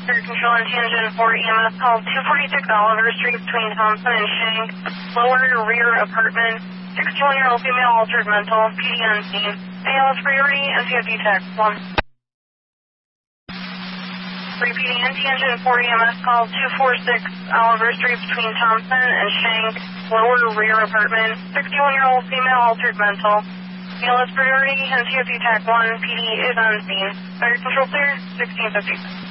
Air Control and Tangent 4 EMS call 246 Oliver Street between Thompson and Shank. Lower rear apartment. 61-year-old female altered mental. PD on scene. ALS priority. NCFD text 1. Repeating Tangent 4 EMS call 246 Oliver Street between Thompson and Shank. Lower rear apartment. 61-year-old female altered mental. ALS priority. NCFD TAC 1. PD is on scene. Fire control clear. 1650.